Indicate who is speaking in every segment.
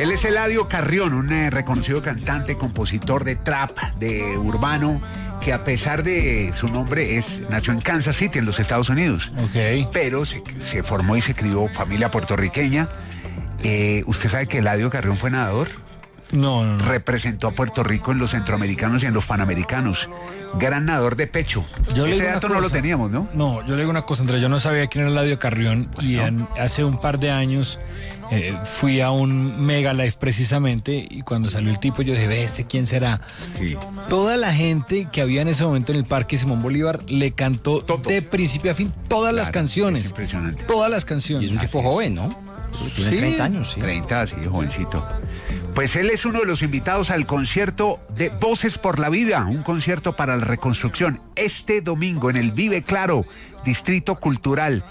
Speaker 1: Él es Eladio Carrión, un reconocido cantante, compositor de trap, de urbano, que a pesar de su nombre nació en Kansas City, en los Estados Unidos.
Speaker 2: Ok.
Speaker 1: Pero se formó y se crió familia puertorriqueña. ¿Usted sabe que Eladio Carrión fue nadador?
Speaker 2: No.
Speaker 1: Representó a Puerto Rico en los centroamericanos y en los panamericanos. Gran nadador de pecho. Ese dato no lo teníamos, ¿no?
Speaker 2: No, yo le digo una cosa, Andrés, yo no sabía quién era Eladio Carrión, y hace un par de años fui a un Mega Live precisamente, y cuando salió el tipo yo dije, ve, ¿quién será?
Speaker 1: Sí.
Speaker 2: Toda la gente que había en ese momento en el Parque Simón Bolívar le cantó de principio a fin todas las canciones.
Speaker 1: Es impresionante.
Speaker 2: Todas las canciones.
Speaker 3: Y es un tipo joven, ¿no? Tiene 30 años, sí.
Speaker 1: 30, sí, jovencito. Pues él es uno de los invitados al concierto de Voces por la Vida, un concierto para la reconstrucción, este domingo en el Vive Claro, Distrito Cultural,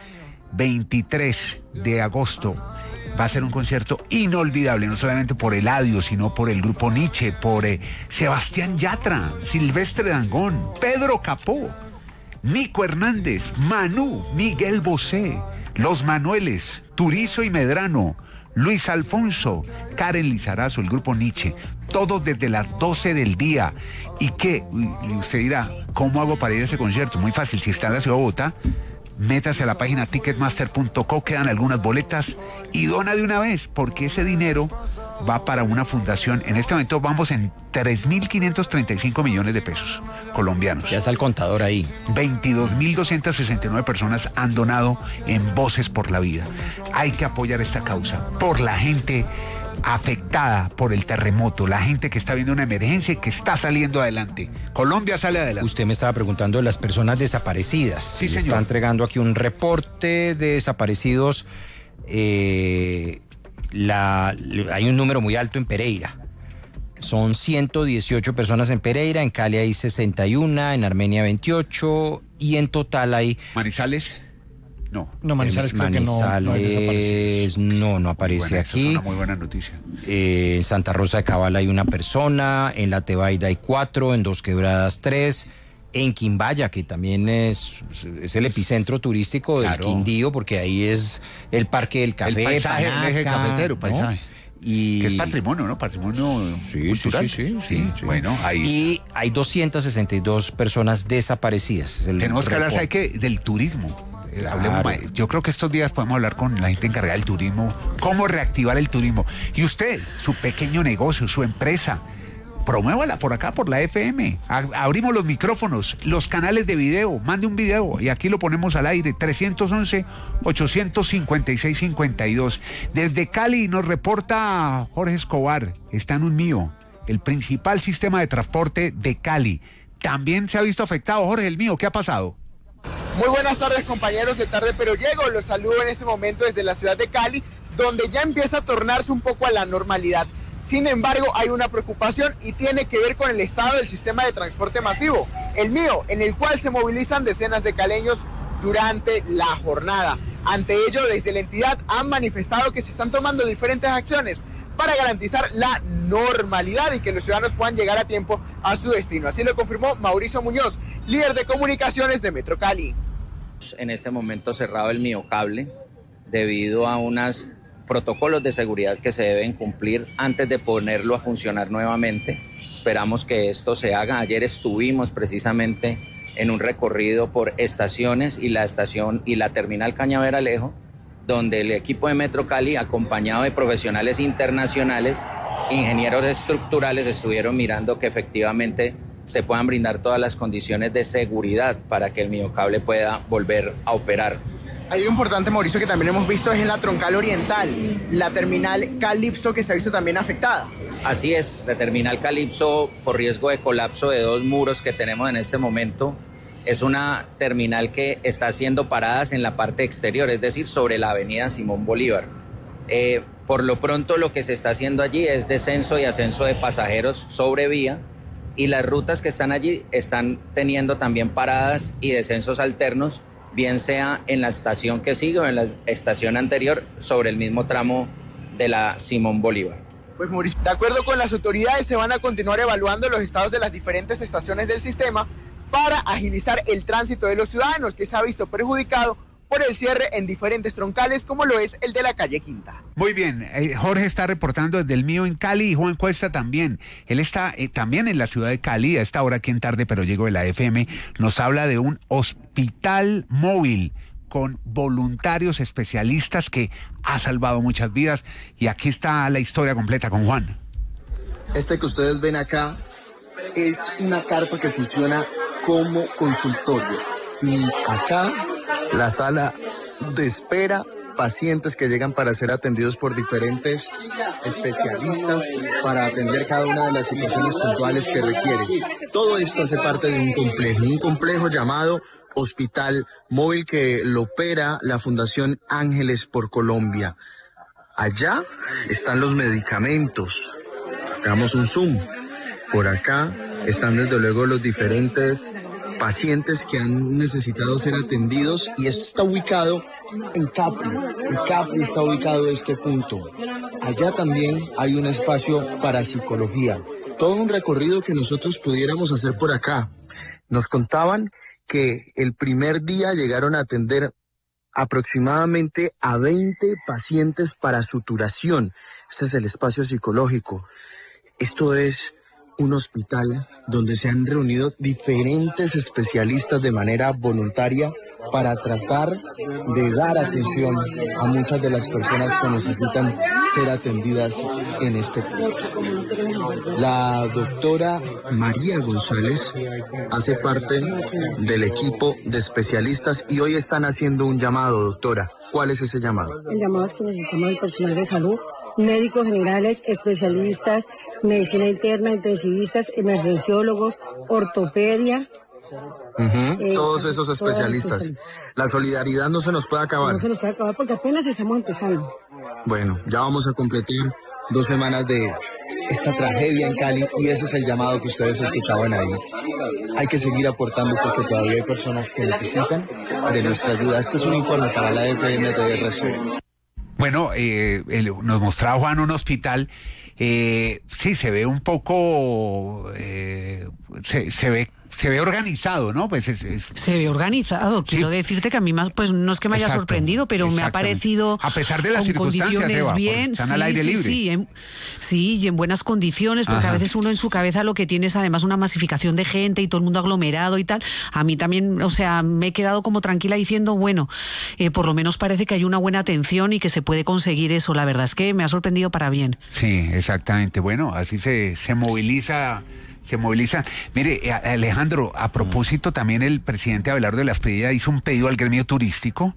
Speaker 1: 23 de agosto. Va a ser un concierto inolvidable, no solamente por Eladio, sino por el grupo Nietzsche, por Sebastián Yatra, Silvestre Dangond, Pedro Capó, Nico Hernández, Manú, Miguel Bosé, Los Manueles, Turizo y Medrano, Luis Alfonso, Karen Lizarazo, el grupo Nietzsche, todos desde las 12 del día. ¿Y qué? Y usted dirá, ¿cómo hago para ir a ese concierto? Muy fácil, si está en la ciudad de Bogotá, métase a la página ticketmaster.co, quedan algunas boletas y dona de una vez, porque ese dinero va para una fundación. En este momento vamos en 3.535 millones de pesos colombianos.
Speaker 3: Ya está el contador ahí.
Speaker 1: 22.269 personas han donado en Voces por la Vida. Hay que apoyar esta causa por la gente afectada por el terremoto, la gente que está viendo una emergencia y que está saliendo adelante. Colombia sale adelante.
Speaker 3: Usted me estaba preguntando de las personas desaparecidas.
Speaker 1: Sí,
Speaker 3: señor.
Speaker 1: señor.
Speaker 3: Está entregando aquí un reporte de desaparecidos. Hay un número muy alto en Pereira. Son 118 personas en Pereira, en Cali hay 61, en Armenia 28 y en total hay...
Speaker 1: ¿Manizales? No.
Speaker 2: No, Manizales creo que no hay desaparecidos.
Speaker 3: No aparece aquí.
Speaker 1: Es una muy buena noticia.
Speaker 3: En Santa Rosa de Cabal hay una persona, en La Tebaida hay 4, en Dos Quebradas 3, en Quimbaya, que también es el epicentro turístico del Quindío, porque ahí es el Parque del Café,
Speaker 1: el paisaje,
Speaker 3: Panaca,
Speaker 1: el eje cafetero,
Speaker 3: ¿no?
Speaker 1: paisaje.
Speaker 3: Y...
Speaker 1: que es patrimonio, ¿no? Patrimonio cultural.
Speaker 3: Sí.
Speaker 1: Bueno, ahí.
Speaker 3: Y hay 262 personas desaparecidas.
Speaker 1: Tenemos que hablar, ¿sabe qué? Del turismo. Hablemos, yo creo que estos días podemos hablar con la gente encargada del turismo, cómo reactivar el turismo. Y usted, su pequeño negocio, su empresa, promuévala por acá, por la FM. Abrimos los micrófonos, los canales de video, mande un video y aquí lo ponemos al aire. 311-856-52. Desde Cali nos reporta Jorge Escobar, está en un mío, el principal sistema de transporte de Cali. También se ha visto afectado, Jorge, el mío, ¿qué ha pasado?
Speaker 4: Muy buenas tardes, compañeros de Tarde Pero Llego. Los saludo en este momento desde la ciudad de Cali, donde ya empieza a tornarse un poco a la normalidad. Sin embargo, hay una preocupación y tiene que ver con el estado del sistema de transporte masivo, el mío, en el cual se movilizan decenas de caleños durante la jornada. Ante ello, desde la entidad han manifestado que se están tomando diferentes acciones para garantizar la normalidad y que los ciudadanos puedan llegar a tiempo a su destino. Así lo confirmó Mauricio Muñoz, líder de comunicaciones de Metro Cali.
Speaker 5: En este momento cerrado el miocable debido a unos protocolos de seguridad que se deben cumplir antes de ponerlo a funcionar nuevamente. Esperamos que esto se haga. Ayer estuvimos precisamente en un recorrido por estaciones y la estación y la terminal Cañaveralejo, donde el equipo de Metro Cali, acompañado de profesionales internacionales, ingenieros estructurales, estuvieron mirando que efectivamente se puedan brindar todas las condiciones de seguridad para que el miocable pueda volver a operar.
Speaker 4: Hay algo importante, Mauricio, que también hemos visto, es la troncal oriental, la terminal Calipso, que se ha visto también afectada.
Speaker 5: Así es, la terminal Calipso, por riesgo de colapso de 2 muros que tenemos en este momento, es una terminal que está haciendo paradas en la parte exterior, es decir, sobre la avenida Simón Bolívar. Por lo pronto lo que se está haciendo allí es descenso y ascenso de pasajeros sobre vía, y las rutas que están allí están teniendo también paradas y descensos alternos, bien sea en la estación que sigue o en la estación anterior sobre el mismo tramo de la Simón Bolívar.
Speaker 4: Pues Mauricio, de acuerdo con las autoridades, se van a continuar evaluando los estados de las diferentes estaciones del sistema para agilizar el tránsito de los ciudadanos, que se ha visto perjudicado por el cierre en diferentes troncales, como lo es el de la calle Quinta.
Speaker 1: Muy bien, Jorge está reportando desde el mío en Cali y Juan Cuesta también. Él está también en la ciudad de Cali, a esta hora aquí en Tarde Pero Llego de la FM, nos habla de un hospital móvil con voluntarios especialistas que ha salvado muchas vidas, y aquí está la historia completa con Juan.
Speaker 6: Este que ustedes ven acá es una carpa que funciona como consultorio, y acá la sala de espera, pacientes que llegan para ser atendidos por diferentes especialistas para atender cada una de las situaciones puntuales que requieren. Todo esto hace parte de un complejo llamado Hospital Móvil, que lo opera la Fundación Ángeles por Colombia. Allá están los medicamentos. Hagamos un zoom. Por acá están desde luego los diferentes pacientes que han necesitado ser atendidos, y esto está ubicado en Capri. En Capri está ubicado este punto. Allá también hay un espacio para psicología. Todo un recorrido que nosotros pudiéramos hacer por acá. Nos contaban que el primer día llegaron a atender aproximadamente a 20 pacientes para suturación. Este es el espacio psicológico. Esto es un hospital donde se han reunido diferentes especialistas de manera voluntaria para tratar de dar atención a muchas de las personas que necesitan ser atendidas en este punto. La doctora María González hace parte del equipo de especialistas y hoy están haciendo un llamado, doctora. ¿Cuál es ese llamado?
Speaker 7: El llamado es que necesitamos el personal de salud, médicos generales, especialistas, medicina interna, intensivistas, emergenciólogos, ortopedia.
Speaker 6: Todos esos especialistas. La solidaridad no se nos puede acabar.
Speaker 7: No se nos puede acabar porque apenas estamos empezando.
Speaker 6: Bueno, ya vamos a completar 2 semanas de esta tragedia en Cali, y ese es el llamado que ustedes escuchaban ahí. Hay que seguir aportando porque todavía hay personas que necesitan de nuestra ayuda. Este es un informe para la FM de RSU.
Speaker 1: Bueno, nos mostraba Juan un hospital. Sí, se ve un poco, se ve organizado, ¿no? Pues
Speaker 8: se ve organizado. Quiero decirte que a mí más, pues no es que me haya sorprendido, pero me ha parecido,
Speaker 1: a pesar de las circunstancias, Eva,
Speaker 8: bien,
Speaker 1: están al aire libre.
Speaker 8: Sí, y en buenas condiciones, porque a veces uno en su cabeza lo que tiene es además una masificación de gente y todo el mundo aglomerado y tal. A mí también, o sea, me he quedado como tranquila diciendo, bueno, por lo menos parece que hay una buena atención y que se puede conseguir eso. La verdad es que me ha sorprendido para bien.
Speaker 1: Sí, exactamente. Bueno, así se moviliza. Mire, Alejandro, a propósito, también el presidente Abelardo de la Espriella hizo un pedido al gremio turístico,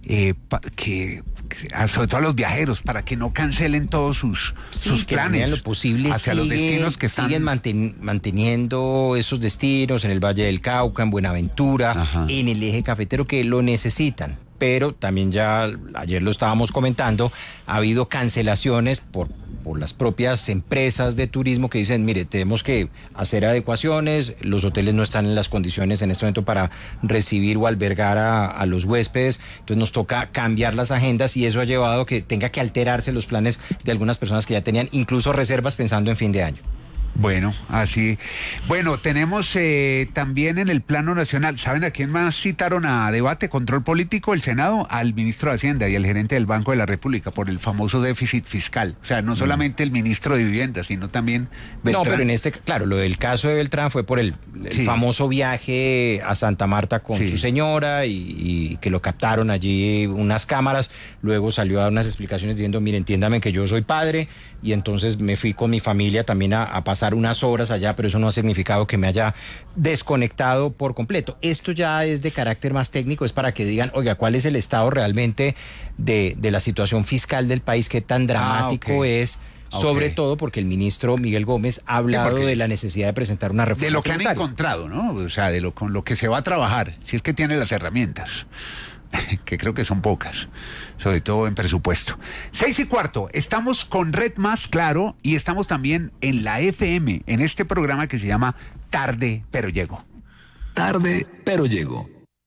Speaker 1: sobre todo a los viajeros, para que no cancelen todos sus planes
Speaker 3: lo posible
Speaker 1: hacia los destinos que están.
Speaker 3: Siguen manteniendo esos destinos en el Valle del Cauca, en Buenaventura, en el eje cafetero, que lo necesitan. Pero también ya ayer lo estábamos comentando, ha habido cancelaciones por las propias empresas de turismo que dicen, mire, tenemos que hacer adecuaciones, los hoteles no están en las condiciones en este momento para recibir o albergar a los huéspedes, entonces nos toca cambiar las agendas, y eso ha llevado a que tenga que alterarse los planes de algunas personas que ya tenían incluso reservas pensando en fin de año.
Speaker 1: Bueno, así. Bueno, tenemos también en el plano nacional, ¿saben a quién más citaron a debate, control político, el Senado? Al ministro de Hacienda y al gerente del Banco de la República por el famoso déficit fiscal. O sea, no solamente el ministro de Vivienda, sino también Beltrán.
Speaker 3: No, pero claro, lo del caso de Beltrán fue por el famoso viaje a Santa Marta con su señora y que lo captaron allí unas cámaras. Luego salió a dar unas explicaciones diciendo, mire, entiéndame que yo soy padre, y entonces me fui con mi familia también a pasar unas horas allá, pero eso no ha significado que me haya desconectado por completo. Esto ya es de carácter más técnico, es para que digan, oiga, ¿cuál es el estado realmente de la situación fiscal del país? ¿Qué tan dramático es? Sobre todo porque el ministro Miguel Gómez ha hablado de la necesidad de presentar una reforma
Speaker 1: de lo que
Speaker 3: tributaria.
Speaker 1: Han encontrado, ¿no? O sea, con lo que se va a trabajar, si es que tiene las herramientas, que creo que son pocas, sobre todo en presupuesto. 6:15, estamos con Red Más Claro y estamos también en la FM, en este programa que se llama Tarde Pero Llego.
Speaker 9: Tarde Pero Llego.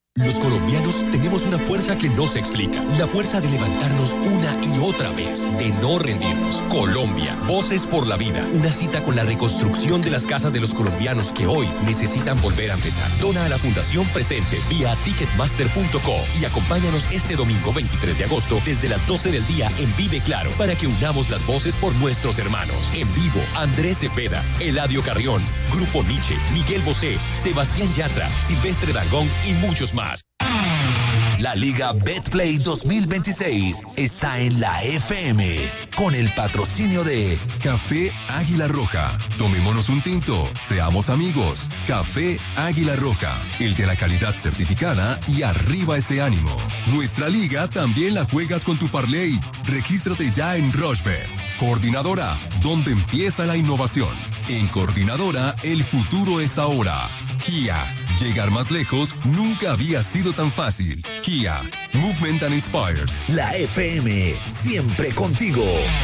Speaker 9: Los colombianos tenemos una fuerza que no se explica. La fuerza de levantarnos una y otra vez, de no rendirnos. Colombia, Voces por la Vida. Una cita con la reconstrucción de las casas de los colombianos que hoy necesitan volver a empezar. Dona a la Fundación Presentes vía ticketmaster.co y acompáñanos este domingo 23 de agosto desde las 12 del día en Vive Claro para que unamos las voces por nuestros hermanos. En vivo, Andrés Cepeda, Eladio Carrión, Grupo Nietzsche, Miguel Bosé, Sebastián Yatra, Silvestre Dangond y muchos más.
Speaker 10: La Liga Betplay 2026 está en la FM con el patrocinio de Café Águila Roja. Tomémonos un tinto, seamos amigos. Café Águila Roja, el de la calidad certificada y arriba ese ánimo. Nuestra liga también la juegas con tu parlay. Regístrate ya en Rochebet. Coordinadora, donde empieza la innovación. En Coordinadora, el futuro es ahora. Kia, llegar más lejos nunca había sido tan fácil. Kia, Movement that Inspires.
Speaker 11: La FM, siempre contigo.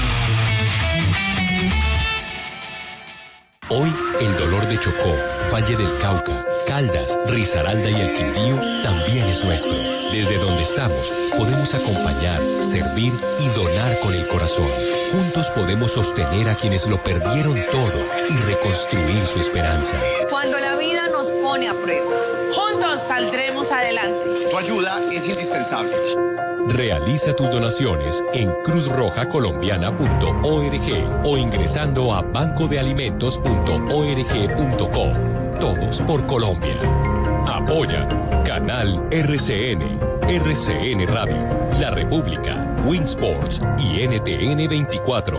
Speaker 9: Hoy, el dolor de Chocó, Valle del Cauca, Caldas, Risaralda y el Quindío también es nuestro. Desde donde estamos, podemos acompañar, servir y donar con el corazón. Juntos podemos sostener a quienes lo perdieron todo y reconstruir su esperanza.
Speaker 12: Cuando la vida nos pone a prueba, juntos saldremos adelante.
Speaker 13: Tu ayuda es indispensable.
Speaker 9: Realiza tus donaciones en cruzrojacolombiana.org o ingresando a bancodealimentos.org.co. Todos por Colombia. Apoya Canal RCN, RCN Radio, La República, Winsports y NTN 24.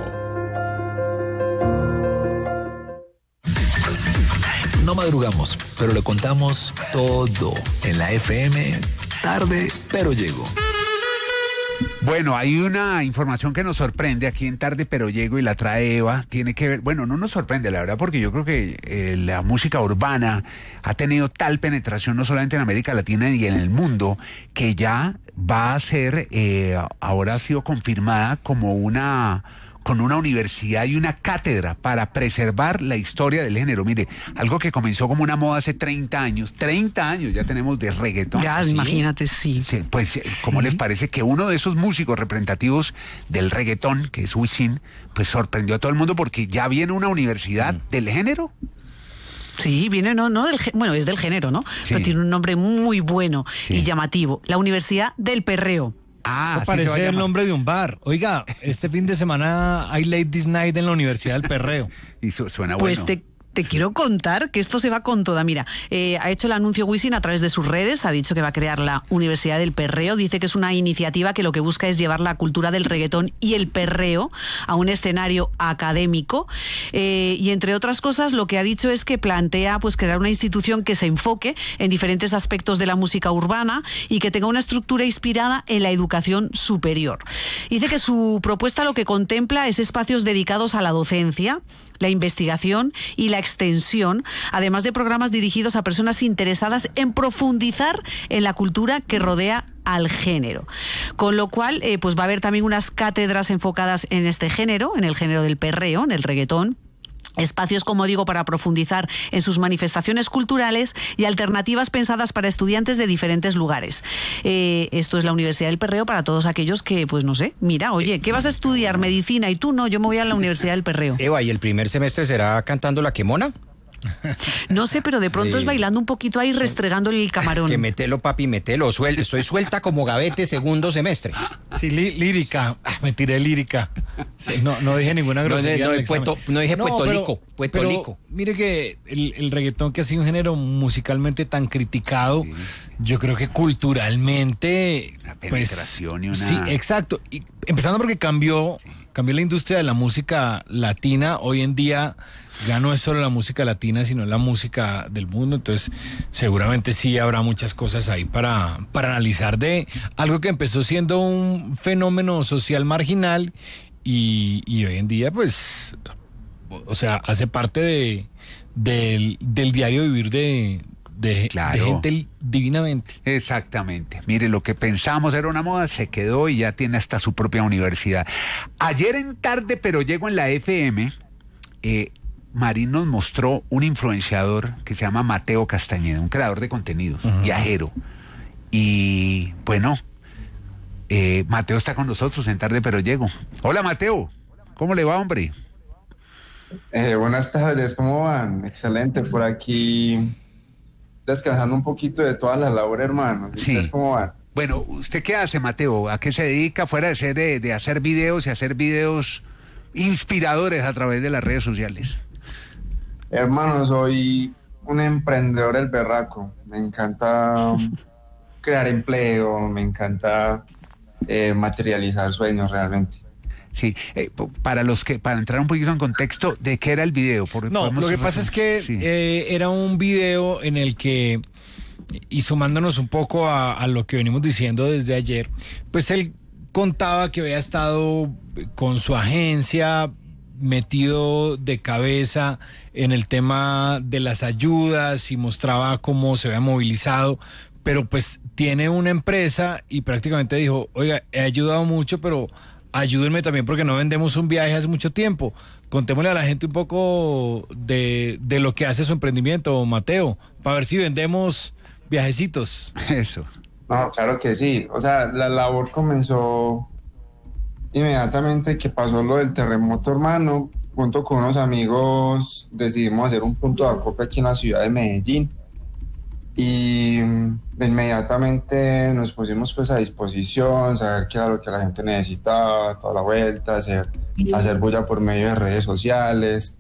Speaker 11: No madrugamos, pero le contamos todo en la FM. Tarde, pero llego.
Speaker 1: Bueno, hay una información que nos sorprende aquí en Tarde Pero Llego y la trae Eva. Tiene que ver, bueno, no nos sorprende la verdad, porque yo creo que la música urbana ha tenido tal penetración no solamente en América Latina y en el mundo, que ya va a ser, ahora ha sido confirmada como con una universidad y una cátedra para preservar la historia del género. Mire, algo que comenzó como una moda hace 30 años ya tenemos de reggaetón.
Speaker 8: Ya, ¿sí? Imagínate, sí.
Speaker 1: Pues, ¿cómo les parece que uno de esos músicos representativos del reggaetón, que es Wisin, pues sorprendió a todo el mundo porque ya viene una universidad del género?
Speaker 8: Sí, viene, bueno, es del género, ¿no? Sí. Pero tiene un nombre muy bueno y llamativo. La Universidad del Perreo.
Speaker 2: Parece el nombre de un bar. Oiga, este fin de semana hay Ladies Night en la Universidad del Perreo.
Speaker 1: Y suena
Speaker 8: pues
Speaker 1: bueno.
Speaker 8: Te quiero contar que esto se va con toda. Mira, ha hecho el anuncio Wisin a través de sus redes, ha dicho que va a crear la Universidad del Perreo, dice que es una iniciativa que lo que busca es llevar la cultura del reggaetón y el perreo a un escenario académico, y entre otras cosas lo que ha dicho es que plantea pues crear una institución que se enfoque en diferentes aspectos de la música urbana y que tenga una estructura inspirada en la educación superior. Dice que su propuesta lo que contempla es espacios dedicados a la docencia, la investigación y la extensión, además de programas dirigidos a personas interesadas en profundizar en la cultura que rodea al género. Con lo cual, pues va a haber también unas cátedras enfocadas en este género, en el género del perreo, en el reggaetón. Espacios, como digo, para profundizar en sus manifestaciones culturales y alternativas pensadas para estudiantes de diferentes lugares. Esto es la Universidad del Perreo para todos aquellos que, pues no sé, mira, oye, ¿qué vas a estudiar? ¿Medicina? ¿Y tú? No, yo me voy a la Universidad del Perreo.
Speaker 3: Eva, ¿y el primer semestre será cantando La Quemona?
Speaker 8: No sé, pero de pronto es bailando un poquito ahí, restregándole el camarón.
Speaker 3: Que metelo, papi, metelo. Soy suelta como gavete segundo semestre.
Speaker 2: Sí, lírica. Me tiré lírica. Sí, no dije ninguna grosería.
Speaker 3: No dije puetolico.
Speaker 2: Pero mire que el reggaetón, que ha sido un género musicalmente tan criticado, sí, yo creo que culturalmente...
Speaker 1: Una penetración y una...
Speaker 2: Sí, exacto. Y empezando porque cambió la industria de la música latina. Hoy en día ya no es solo la música latina, sino la música del mundo. Entonces, seguramente sí habrá muchas cosas ahí para analizar de algo que empezó siendo un fenómeno social marginal y hoy en día, pues, o sea, hace parte del diario vivir de gente divinamente.
Speaker 1: Exactamente. Mire, lo que pensamos era una moda, se quedó y ya tiene hasta su propia universidad. Ayer en Tarde Pero Llego en la FM, Marín nos mostró un influenciador que se llama Mateo Castañeda, un creador de contenidos, viajero. Y bueno, Mateo está con nosotros en Tarde Pero Llego. Hola Mateo, ¿cómo le va, hombre?
Speaker 14: Buenas tardes, ¿cómo van? Excelente, por aquí descansando un poquito de toda la labor, hermano.
Speaker 1: Sí.
Speaker 14: ¿Ustedes cómo van?
Speaker 1: Bueno, ¿usted qué hace, Mateo? ¿A qué se dedica fuera de hacer videos y hacer videos inspiradores a través de las redes sociales?
Speaker 14: Hermano, soy un emprendedor el berraco. Me encanta crear empleo, me encanta materializar sueños realmente.
Speaker 1: Sí, para entrar un poquito en contexto, ¿de qué era el video?
Speaker 2: No, lo que pasa es que sí. Era un video en el que, y sumándonos un poco a lo que venimos diciendo desde ayer, pues él contaba que había estado con su agencia metido de cabeza en el tema de las ayudas y mostraba cómo se había movilizado, pero pues tiene una empresa y prácticamente dijo, oiga, he ayudado mucho, pero ayúdenme también porque no vendemos un viaje hace mucho tiempo. Contémosle a la gente un poco de lo que hace su emprendimiento, Mateo, para ver si vendemos viajecitos.
Speaker 1: Eso.
Speaker 14: No, claro que sí. O sea, la labor comenzó inmediatamente que pasó lo del terremoto, hermano. Junto con unos amigos decidimos hacer un punto de acopio aquí en la ciudad de Medellín. Y inmediatamente nos pusimos pues a disposición, saber qué era lo que la gente necesitaba, toda la vuelta, hacer bulla por medio de redes sociales.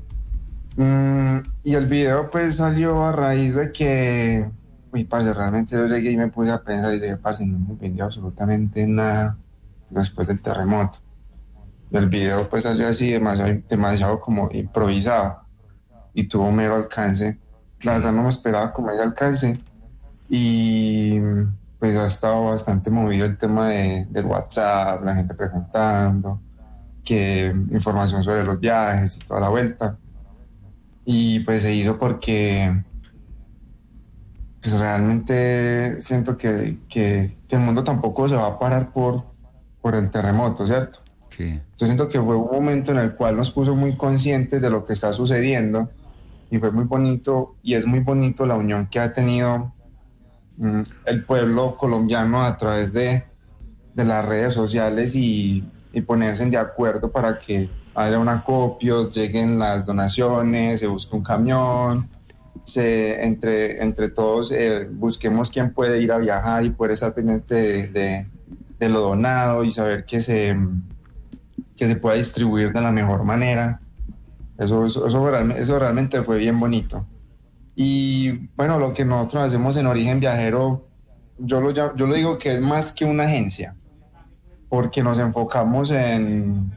Speaker 14: Y el video pues salió a raíz de que, parce, realmente yo llegué y me puse a pensar y dije, parce, no hemos vendido absolutamente nada después del terremoto. Y el video pues salió así demasiado como improvisado y tuvo mero alcance. La verdad no me esperaba como ese alcance y pues ha estado bastante movido el tema del WhatsApp, la gente preguntando, que información sobre los viajes y toda la vuelta. Y pues se hizo porque pues realmente siento que el mundo tampoco se va a parar por el terremoto, ¿cierto?
Speaker 1: Sí.
Speaker 14: Yo siento que fue un momento en el cual nos puso muy conscientes de lo que está sucediendo. Y fue muy bonito, y es muy bonito la unión que ha tenido el pueblo colombiano a través de las redes sociales y ponerse de acuerdo para que haya un acopio, lleguen las donaciones, se busque un camión, entre todos busquemos quién puede ir a viajar y poder estar pendiente de lo donado y saber que se pueda distribuir de la mejor manera. Eso realmente fue bien bonito. Y bueno, lo que nosotros hacemos en Origen Viajero, yo lo digo que es más que una agencia, porque nos enfocamos en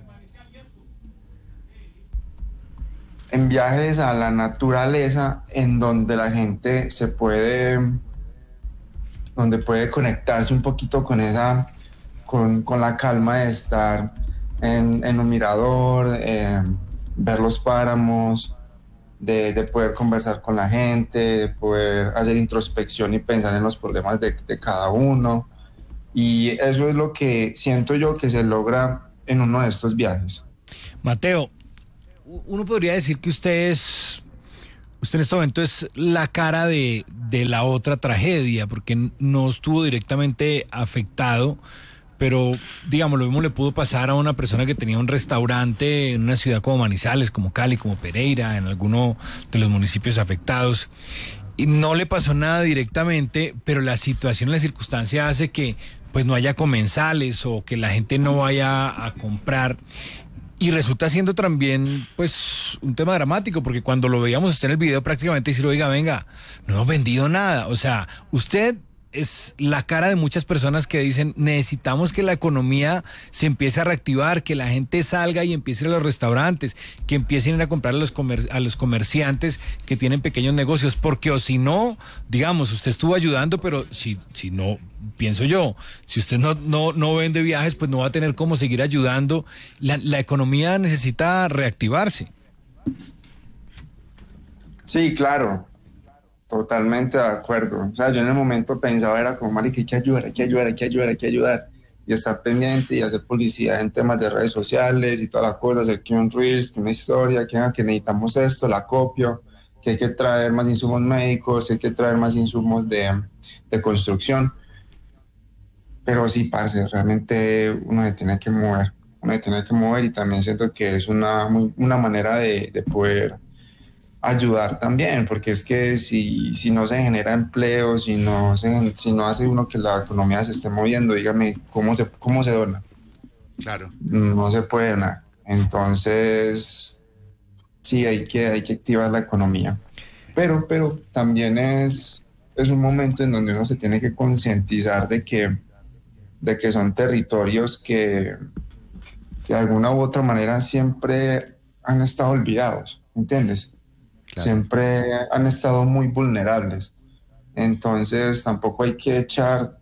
Speaker 14: viajes a la naturaleza, en donde la gente donde puede conectarse un poquito con la calma de estar en un mirador, ver los páramos, de poder conversar con la gente, de poder hacer introspección y pensar en los problemas de cada uno. Y eso es lo que siento yo que se logra en uno de estos viajes.
Speaker 2: Mateo, uno podría decir que usted en este momento es la cara de la otra tragedia, porque no estuvo directamente afectado, pero digamos, lo mismo le pudo pasar a una persona que tenía un restaurante en una ciudad como Manizales, como Cali, como Pereira, en alguno de los municipios afectados, y no le pasó nada directamente, pero la situación, la circunstancia hace que pues no haya comensales o que la gente no vaya a comprar. Y resulta siendo también, pues, un tema dramático, porque cuando lo veíamos usted en el video prácticamente decir, oiga, venga, no hemos vendido nada. O sea, usted es la cara de muchas personas que dicen, necesitamos que la economía se empiece a reactivar, que la gente salga y empiece a ir a los restaurantes, que empiecen a ir a comprar a los comerciantes que tienen pequeños negocios, porque o si no, digamos, usted estuvo ayudando, pero si no, pienso yo, si usted no vende viajes, pues no va a tener cómo seguir ayudando. La economía necesita reactivarse.
Speaker 14: Sí, claro. Totalmente de acuerdo. O sea, yo en el momento pensaba, era como, marica, hay que ayudar. Y estar pendiente y hacer publicidad en temas de redes sociales y toda la cosa, hacer que un reels, que una historia, que necesitamos esto, la copio. que hay que traer más insumos médicos, hay que traer más insumos de construcción. Pero sí, parce, realmente uno se tiene que mover y también siento que es una manera de poder ayudar también, porque es que si no se genera empleo, si no hace uno que la economía se esté moviendo, dígame, ¿cómo se dona?
Speaker 1: Claro.
Speaker 14: No se puede donar. Entonces, sí, hay que activar la economía. Pero también es un momento en donde uno se tiene que concientizar de que son territorios que de alguna u otra manera siempre han estado olvidados, ¿entiendes? Claro. Siempre han estado muy vulnerables. Entonces tampoco hay que echar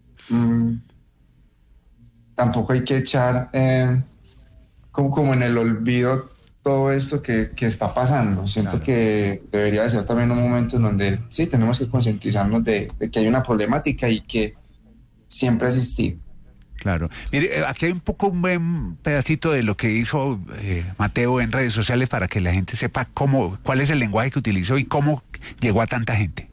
Speaker 14: como en el olvido todo esto que está pasando. Siento claro. que debería de ser también un momento en donde sí tenemos que concientizarnos de que hay una problemática y que siempre ha existido.
Speaker 1: Claro. Mire, aquí hay un buen pedacito de lo que hizo Mateo en redes sociales para que la gente sepa cuál es el lenguaje que utilizó y cómo llegó a tanta gente.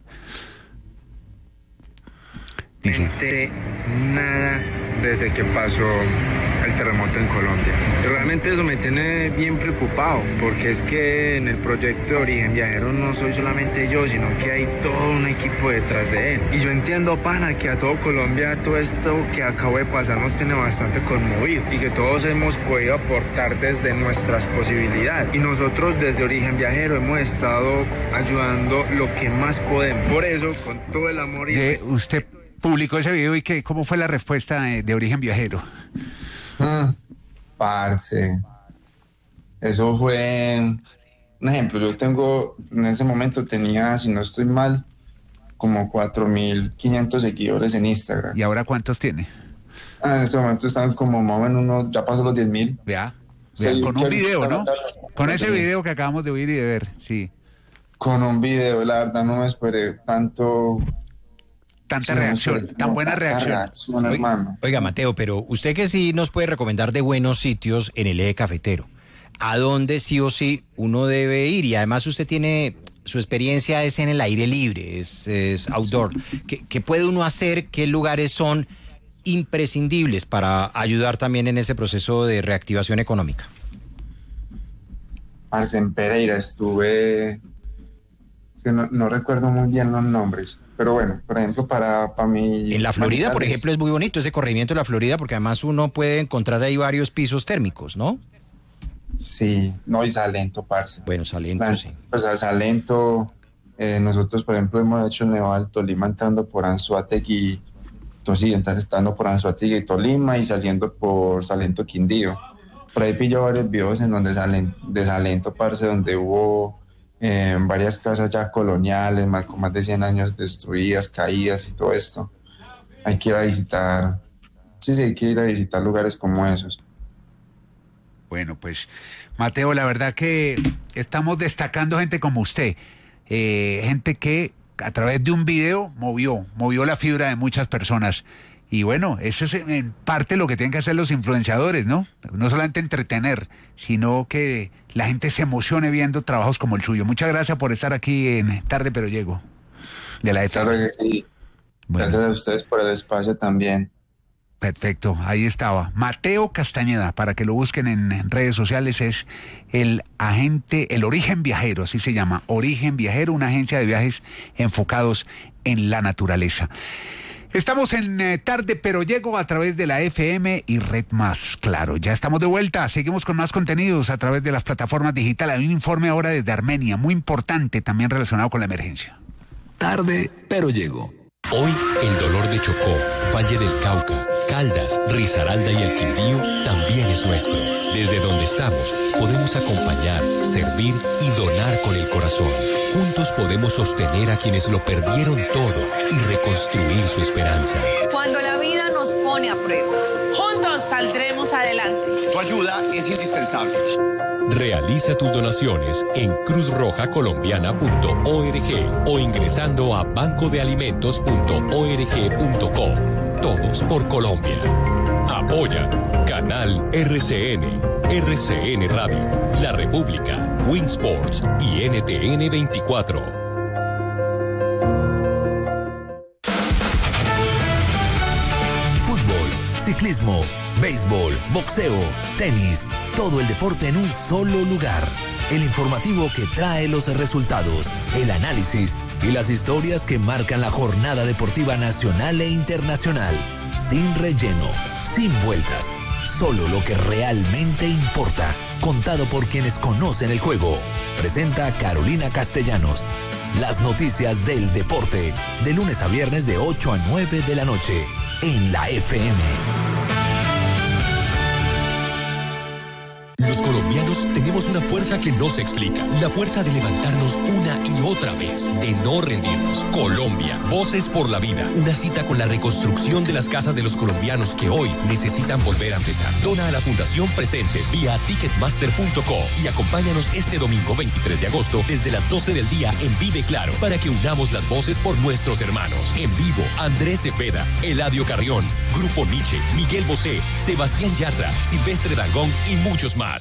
Speaker 15: Dice. Nada desde que pasó el terremoto en Colombia. Realmente eso me tiene bien preocupado, porque es que en el proyecto de Origen Viajero no soy solamente yo, sino que hay todo un equipo detrás de él. Y yo entiendo, pana, que a todo Colombia todo esto que acabo de pasar nos tiene bastante conmovido y que todos hemos podido aportar desde nuestras posibilidades. Y nosotros desde Origen Viajero hemos estado ayudando lo que más podemos. Por eso, con todo el amor y...
Speaker 1: Usted publicó ese video y ¿cómo fue la respuesta de Origen Viajero?
Speaker 14: Parce, eso fue un ejemplo. Yo en ese momento tenía, si no estoy mal, como 4.500 seguidores en Instagram.
Speaker 1: ¿Y ahora cuántos tiene?
Speaker 14: En ese momento están como más o menos ya pasó los 10.000.
Speaker 1: Vea, con un video, ¿no? Con ese video que acabamos de oír y de ver, sí.
Speaker 14: Con un video, la verdad no me esperé
Speaker 1: tanta reacción, tan buena reacción.
Speaker 3: Oiga, Mateo, pero usted que sí nos puede recomendar de buenos sitios en el eje cafetero, ¿a dónde sí o sí uno debe ir? Y además usted tiene, su experiencia es en el aire libre, es outdoor. ¿Qué puede uno hacer? ¿Qué lugares son imprescindibles para ayudar también en ese proceso de reactivación económica?
Speaker 14: Parce, en Pereira estuve, no recuerdo muy bien los nombres. Pero bueno, por ejemplo, para mí...
Speaker 3: En la Florida, por ejemplo, es muy bonito ese corregimiento de la Florida, porque además uno puede encontrar ahí varios pisos térmicos, ¿no?
Speaker 14: Sí, no, y Salento, parce.
Speaker 3: Bueno, Salento, sí.
Speaker 14: Pues a Salento, nosotros, por ejemplo, hemos hecho Nevado del Tolima entrando por Anzoátegui, entrando por Anzoátegui y Tolima y saliendo por Salento Quindío. Por ahí pillo varios videos en donde de Salento, parce, donde hubo... varias casas ya coloniales, con más de 100 años destruidas, caídas y todo esto. Hay que ir a visitar, hay que ir a visitar lugares como esos.
Speaker 1: Bueno, pues, Mateo, la verdad que estamos destacando gente como usted, gente que a través de un video movió la fibra de muchas personas. Y bueno, eso es en parte lo que tienen que hacer los influenciadores, ¿no? No solamente entretener, sino que la gente se emocione viendo trabajos como el suyo. Muchas gracias por estar aquí en Tarde Pero Llego, de la FM.
Speaker 14: Claro que sí. Bueno. Gracias a ustedes por el espacio también.
Speaker 1: Perfecto, ahí estaba. Mateo Castañeda, para que lo busquen en redes sociales, es el Origen Viajero, así se llama. Origen Viajero, una agencia de viajes enfocados en la naturaleza. Estamos en Tarde Pero Llego a través de la FM y Red Más. Claro, ya estamos de vuelta. Seguimos con más contenidos a través de las plataformas digitales. Hay un informe ahora desde Armenia, muy importante, también relacionado con la emergencia.
Speaker 11: Tarde Pero Llego.
Speaker 9: Hoy el dolor de Chocó, Valle del Cauca, Caldas, Risaralda y el Quindío también es nuestro. Desde donde estamos, podemos acompañar, servir y donar con el corazón. Juntos podemos sostener a quienes lo perdieron todo y reconstruir su esperanza.
Speaker 12: Cuando la vida nos pone a prueba, juntos saldremos adelante.
Speaker 13: Tu ayuda es indispensable.
Speaker 9: Realiza tus donaciones en cruzrojacolombiana.org o ingresando a bancodealimentos.org.co. Todos por Colombia. Apoya Canal RCN, RCN Radio, La República, Winsports y NTN 24.
Speaker 10: ciclismo, béisbol, boxeo, tenis, todo el deporte en un solo lugar. El informativo que trae los resultados, el análisis y las historias que marcan la jornada deportiva nacional e internacional. Sin relleno, sin vueltas, solo lo que realmente importa, contado por quienes conocen el juego. Presenta Carolina Castellanos. Las noticias del deporte, de lunes a viernes de 8 a 9 de la noche, en la FM.
Speaker 9: Los colombianos tenemos una fuerza que no se explica. La fuerza de levantarnos una y otra vez, de no rendirnos. Colombia, Voces por la Vida. Una cita con la reconstrucción de las casas de los colombianos que hoy necesitan volver a empezar. Dona a la Fundación Presentes vía ticketmaster.co y acompáñanos este domingo 23 de agosto desde las 12 del día en Vive Claro para que unamos las voces por nuestros hermanos. En vivo, Andrés Cepeda, Eladio Carrión, Grupo Nietzsche, Miguel Bosé, Sebastián Yatra, Silvestre Dangond y muchos más.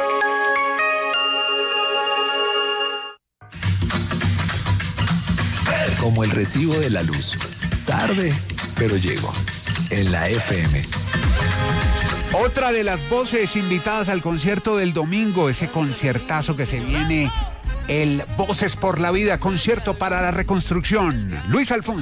Speaker 11: Como el recibo de la luz. Tarde, pero llego. En la FM.
Speaker 1: Otra de las voces invitadas al concierto del domingo, ese conciertazo que se viene, el Voces por la Vida, concierto para la reconstrucción. Luis Alfonso.